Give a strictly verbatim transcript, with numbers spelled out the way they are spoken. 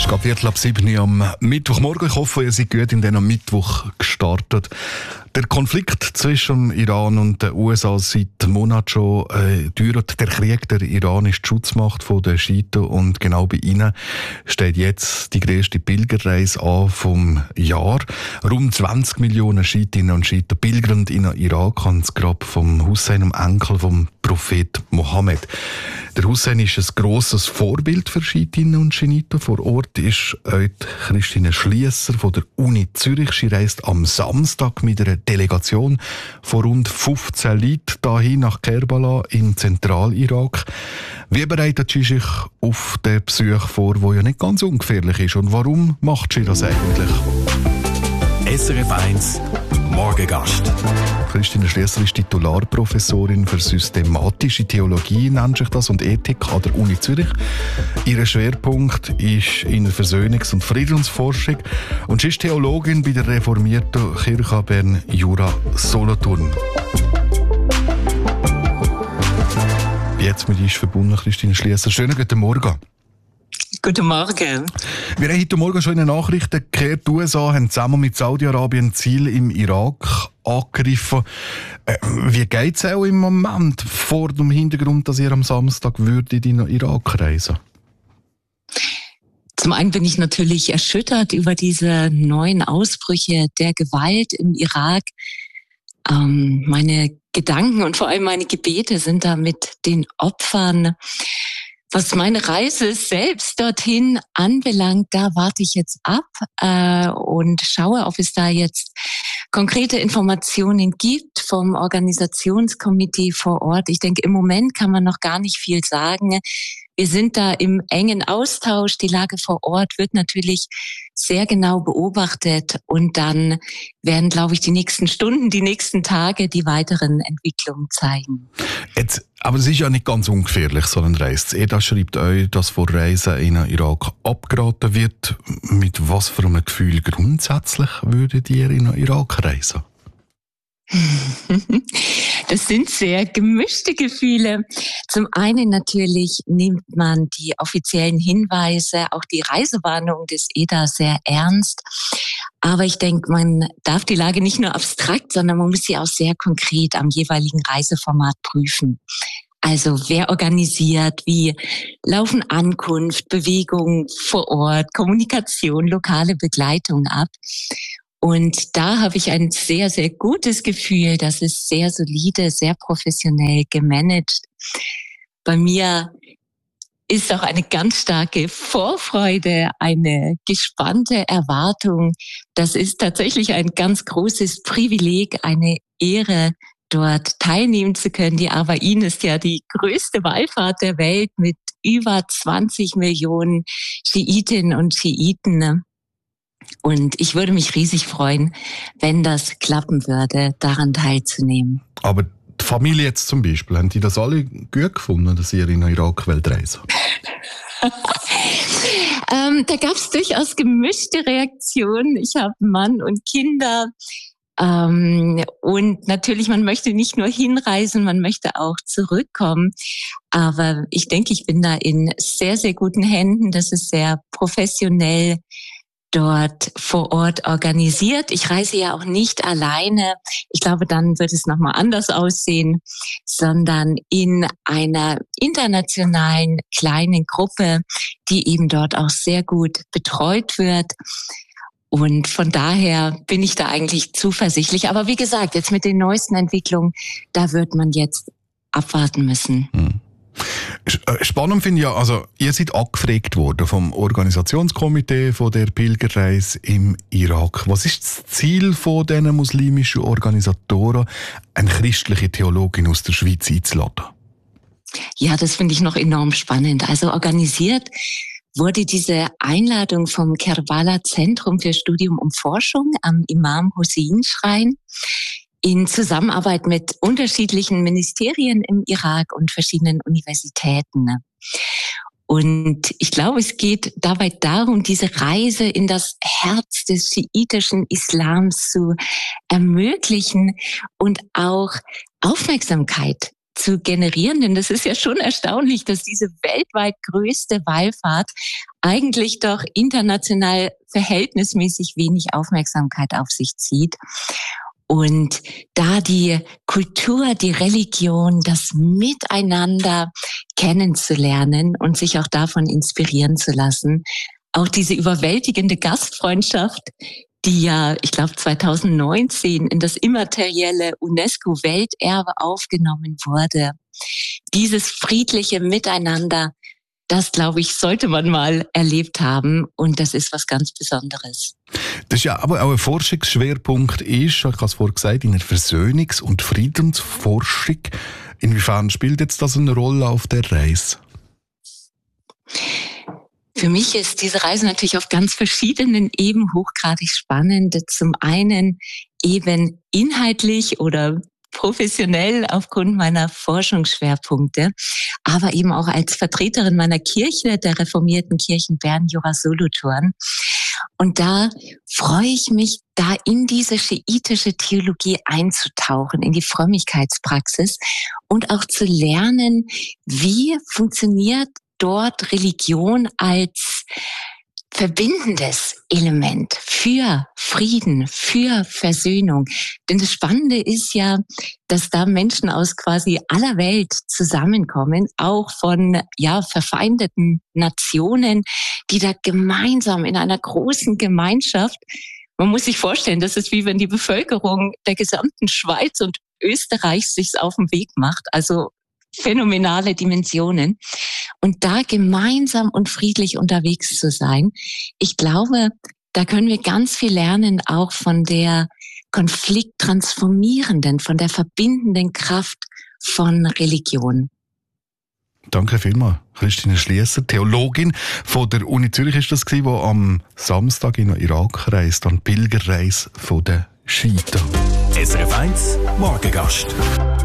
Es geht Viertel ab sieben Uhr am Mittwochmorgen. Ich hoffe, ihr seid gut in diesem Mittwoch gestartet. Der Konflikt zwischen Iran und den U S A seit Monaten schon äh, dauert. Der Krieg der iranische Schutzmacht von den Schiiten und genau bei ihnen steht jetzt die grösste Pilgerreise an vom Jahr. Rund zwanzig Millionen Schiitinnen und Schiiten pilgern in den Irak ans Grab vom Hussein, dem Enkel vom Prophet Mohammed. Der Hussein ist ein grosses Vorbild für Schiitinnen und Schiiten. Vor Ort ist heute Christine Schliesser von der Uni Zürich. Sie reist am Samstag mit einer Delegation von rund fünfzehn Leuten dahin nach Kerbala im Zentralirak. Wie bereitet sie sich auf den Besuch vor, der ja nicht ganz ungefährlich ist? Und warum macht sie das eigentlich? S R F eins Morgengast. Christine Schliesser ist Titularprofessorin für systematische Theologie, nennt sich das, und Ethik an der Uni Zürich. Ihr Schwerpunkt ist in der Versöhnungs- und Friedensforschung und sie ist Theologin bei der reformierten Kirche Bern-Jura Solothurn. Jetzt mit uns verbunden Christine Schliesser. Schönen guten Morgen. Guten Morgen. Wir haben heute Morgen schon in den Nachrichten gehört, die U S A haben zusammen mit Saudi-Arabien Ziele im Irak angegriffen. Äh, wie geht es auch im Moment vor dem Hintergrund, dass ihr am Samstag würdet in den Irak reisen? Zum einen bin ich natürlich erschüttert über diese neuen Ausbrüche der Gewalt im Irak. Ähm, meine Gedanken und vor allem meine Gebete sind da mit den Opfern. Was meine Reise selbst dorthin anbelangt, da warte ich jetzt ab äh, und schaue, ob es da jetzt konkrete Informationen gibt vom Organisationskomitee vor Ort. Ich denke, im Moment kann man noch gar nicht viel sagen. Wir sind da im engen Austausch. Die Lage vor Ort wird natürlich sehr genau beobachtet und dann werden, glaube ich, die nächsten Stunden, die nächsten Tage die weiteren Entwicklungen zeigen. Jetzt, aber es ist ja nicht ganz ungefährlich, so eine Reise. E D A schreibt euch, dass vor Reisen in den Irak abgeraten wird. Mit was für einem Gefühl grundsätzlich würdet ihr in den Irak reisen? Das sind sehr gemischte Gefühle. Zum einen natürlich nimmt man die offiziellen Hinweise, auch die Reisewarnung des E D A sehr ernst. Aber ich denke, man darf die Lage nicht nur abstrakt, sondern man muss sie auch sehr konkret am jeweiligen Reiseformat prüfen. Also wer organisiert, wie laufen Ankunft, Bewegung vor Ort, Kommunikation, lokale Begleitung ab. Und da habe ich ein sehr, sehr gutes Gefühl, das ist sehr solide, sehr professionell gemanagt. Bei mir ist auch eine ganz starke Vorfreude, eine gespannte Erwartung. Das ist tatsächlich ein ganz großes Privileg, eine Ehre, dort teilnehmen zu können. Die Arbain ist ja die größte Wallfahrt der Welt mit über zwanzig Millionen Schiitinnen und Schiiten. Und ich würde mich riesig freuen, wenn das klappen würde, daran teilzunehmen. Aber die Familie jetzt zum Beispiel, haben die das alle gut gefunden, dass ihr in den Irak wollt reisen? ähm, da gab es durchaus gemischte Reaktionen. Ich habe Mann und Kinder. Ähm, und natürlich, man möchte nicht nur hinreisen, man möchte auch zurückkommen. Aber ich denke, ich bin da in sehr, sehr guten Händen. Das ist sehr professionell dort vor Ort organisiert. Ich reise ja auch nicht alleine. Ich glaube, dann wird es nochmal anders aussehen, sondern in einer internationalen kleinen Gruppe, die eben dort auch sehr gut betreut wird. Und von daher bin ich da eigentlich zuversichtlich. Aber wie gesagt, jetzt mit den neuesten Entwicklungen, da wird man jetzt abwarten müssen. Hm. Spannend finde ich ja, also ihr seid angefragt worden vom Organisationskomitee von der Pilgerreise im Irak. Was ist das Ziel von diesen muslimischen Organisatoren, eine christliche Theologin aus der Schweiz einzuladen? Ja, das finde ich noch enorm spannend. Also organisiert wurde diese Einladung vom Kerbala Zentrum für Studium und Forschung am Imam Hussein Schrein in Zusammenarbeit mit unterschiedlichen Ministerien im Irak und verschiedenen Universitäten. Und ich glaube, es geht dabei darum, diese Reise in das Herz des schiitischen Islams zu ermöglichen und auch Aufmerksamkeit zu generieren. Denn das ist ja schon erstaunlich, dass diese weltweit größte Wallfahrt eigentlich doch international verhältnismäßig wenig Aufmerksamkeit auf sich zieht. Und da die Kultur, die Religion, das Miteinander kennenzulernen und sich auch davon inspirieren zu lassen, auch diese überwältigende Gastfreundschaft, die ja, ich glaube, zwanzig neunzehn in das immaterielle UNESCO-Welterbe aufgenommen wurde. Dieses friedliche Miteinander, das, glaube ich, sollte man mal erlebt haben. Und das ist was ganz Besonderes. Das ist ja aber auch ein Forschungsschwerpunkt, ist, ich habe es vorhin gesagt, in der Versöhnungs- und Friedensforschung. Inwiefern spielt jetzt das eine Rolle auf der Reise? Für mich ist diese Reise natürlich auf ganz verschiedenen Ebenen hochgradig spannend. Zum einen eben inhaltlich oder professionell aufgrund meiner Forschungsschwerpunkte, aber eben auch als Vertreterin meiner Kirche, der reformierten Kirchen Bern, Jura, Solothurn. Und da freue ich mich, da in diese schiitische Theologie einzutauchen, in die Frömmigkeitspraxis und auch zu lernen, wie funktioniert dort Religion als verbindendes Element für Frieden, für Versöhnung. Denn das Spannende ist ja, dass da Menschen aus quasi aller Welt zusammenkommen, auch von ja verfeindeten Nationen, die da gemeinsam in einer großen Gemeinschaft, man muss sich vorstellen, das ist wie wenn die Bevölkerung der gesamten Schweiz und Österreichs sich auf den Weg macht, also phänomenale Dimensionen. Und da gemeinsam und friedlich unterwegs zu sein, ich glaube, da können wir ganz viel lernen, auch von der konflikttransformierenden, von der verbindenden Kraft von Religion. Danke vielmals, Christine Schliesser, Theologin von der Uni Zürich ist das gewesen, die am Samstag in den Irak reist, an die Pilgerreise der Schiiten. S R F eins Morgengast.